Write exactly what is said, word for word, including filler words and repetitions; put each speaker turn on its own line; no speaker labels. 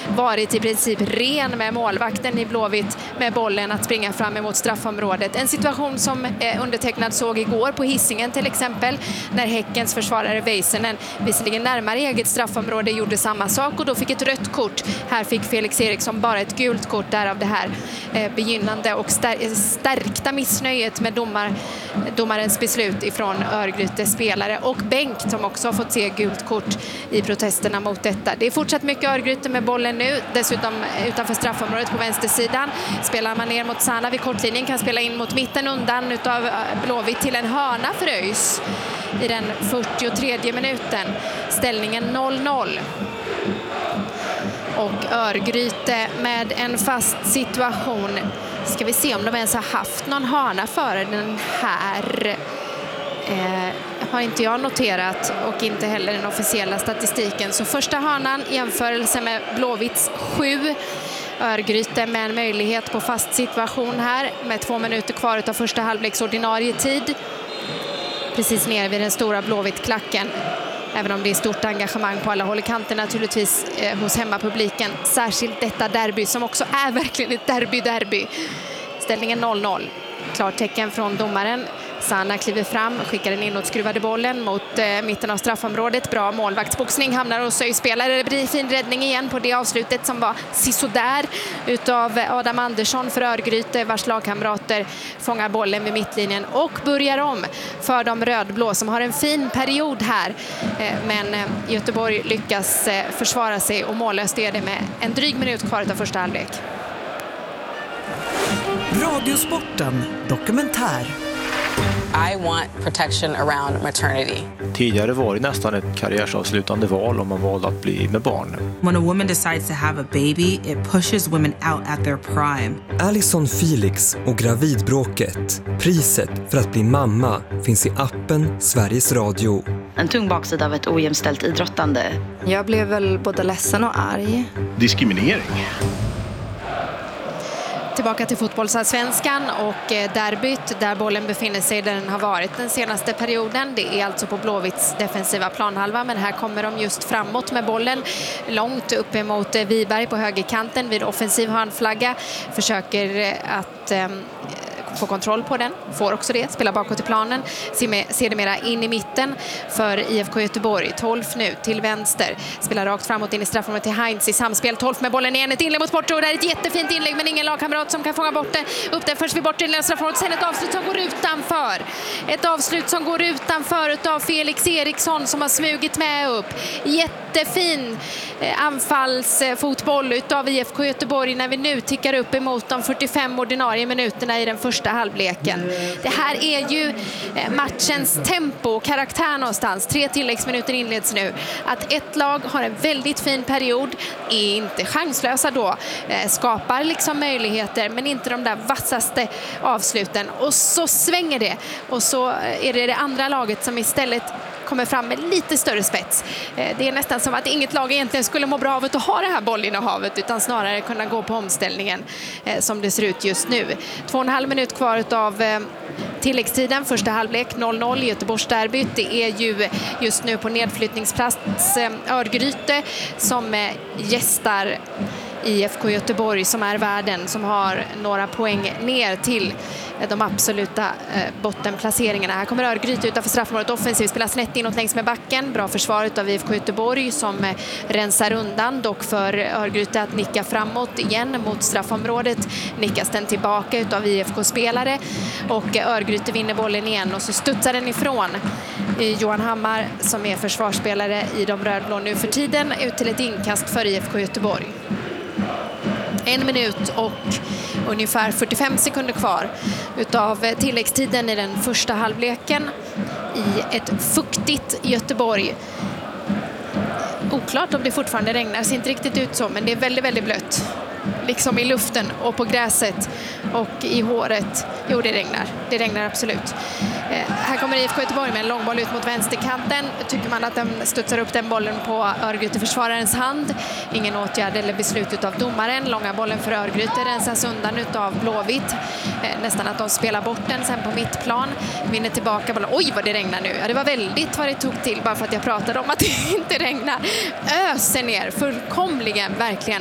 varit i princip ren med målvakten i Blåvitt med bollen att springa fram emot straffområdet. En situation som eh, undertecknad såg igår på Hisingen till exempel, när Häckens försvarare Väisänen visserligen närmare eget straffområde gjorde samma sak och då fick ett rött kort. Här fick Felix Eriksson bara ett gult kort där av det här eh, begynnande och stär- stärkta missnöjet med domar, domarens beslut ifrån Örgrytes spelare och Bengt som också har fått se gult kort i protesterna mot detta. Det är fortsatt mycket Örgryte med bollen nu, dessutom utanför straffområdet på vänstersidan. Spelar man ner mot Sana vid kortlinjen, kan spela in mot mitten undan utav Blåvitt till en hörna för ÖIS i den fyrtiotredje minuten. Ställningen noll noll. Och Örgryte med en fast situation. Ska vi se om de ens har haft någon hörna före den här. Eh, har inte jag noterat och inte heller den officiella statistiken. Så första hörnan i jämförelse med Blåvitts sju. Örgryte med en möjlighet på fast situation här med två minuter kvar av första halvleks ordinarie tid. Precis nere vid den stora Blåvitt-klacken. Även om det är stort engagemang på alla håll i kanten naturligtvis eh, hos hemmapubliken. Särskilt detta derby som också är verkligen ett derby-derby. Ställningen noll noll. Klart tecken från domaren. Sana kliver fram, skickar den inåt, skruvade bollen mot eh, mitten av straffområdet. Bra målvaktsboxning, hamnar hos ÖIS-spelare. Det blir fin räddning igen på det avslutet som var sisådär utav Adam Andersson för Örgryte, vars lagkamrater fångar bollen vid mittlinjen och börjar om för de rödblå som har en fin period här. Eh, men eh, Göteborg lyckas eh, försvara sig och mållöst är det med en dryg minut kvar av första halvlek.
Radiosporten dokumentär.
I want protection around maternity.
Tidigare var det nästan ett karriärsavslutande val om man valde att bli med barn.
When a woman decides to have a baby, it pushes women out at their prime.
Alison Felix och gravidbråket. Priset för att bli mamma finns i appen Sveriges Radio.
En tung baksida av ett ojämställt idrottande.
Jag blev väl både ledsen och arg.
Diskriminering.
Tillbaka till fotbollsallsvenskan och derbyt där bollen befinner sig där den har varit den senaste perioden. Det är alltså på Blåvitts defensiva planhalva, men här kommer de just framåt med bollen långt upp emot Viberg på högerkanten vid offensiv hörnflagga. Försöker att eh, få kontroll på den, får också det, spelar bakåt i planen, ser det mera in i mitten för I F K Göteborg. tolv nu till vänster, spelar rakt framåt in i straffområdet till Heinz i samspel. tolv med bollen igen, ett inlägg mot Porto, det är ett jättefint inlägg men ingen lagkamrat som kan fånga bort det. Upp den först vid bort i straffområdet, sen ett avslut som går utanför. Ett avslut som går utanför utav Felix Eriksson som har smugit med upp. Jättefin eh, anfallsfotboll utav I F K Göteborg när vi nu tickar upp emot de fyrtiofem ordinarie minuterna i den första halvleken. Det här är ju matchens tempo och karaktär någonstans. Tre tilläggsminuter inleds nu. Att ett lag har en väldigt fin period, är inte chanslösa då, skapar liksom möjligheter men inte de där vassaste avsluten. Och så svänger det. Och så är det det andra laget som istället kommer fram med lite större spets. Det är nästan som att inget lag egentligen skulle må bra av att ha det här bollinnehavet utan snarare kunna gå på omställningen som det ser ut just nu. Två och en halv minut kvar av tilläggstiden, första halvlek noll noll i Göteborgs derbyt. Det är ju just nu på nedflyttningsplats Örgryte som gästar I F K Göteborg som är värden, som har några poäng ner till de absoluta eh, bottenplaceringarna. Här kommer Örgryte utanför straffområdet offensivt, spelar snett inåt längs med backen. Bra försvar av I F K Göteborg som eh, rensar undan, dock för Örgryte att nicka framåt igen mot straffområdet. Nickas den tillbaka utav I F K-spelare och eh, Örgryte vinner bollen igen och så studsar den ifrån eh, Johan Hammar som är försvarsspelare i de rödblå nu för tiden ut till ett inkast för I F K Göteborg. En minut och ungefär fyrtiofem sekunder kvar utav tilläggstiden i den första halvleken i ett fuktigt Göteborg. Oklart om det fortfarande regnar, ser inte riktigt ut så, men det är väldigt, väldigt blött. Liksom i luften och på gräset och i håret. Jo, det regnar. Det regnar absolut. Eh, här kommer I F K Göteborg med en långboll ut mot vänsterkanten. Tycker man att de studsar upp den bollen på Örgryte-försvararens hand. Ingen åtgärd eller beslut av domaren. Långa bollen för Örgryte rensas undan utav Blåvitt. Eh, nästan att de spelar bort den sen på mittplan. Vinner tillbaka bollen. Oj, vad det regnar nu. Ja, det var väldigt vad det tog till bara för att jag pratade om att det inte regnar. Öser ner fullkomligen, verkligen.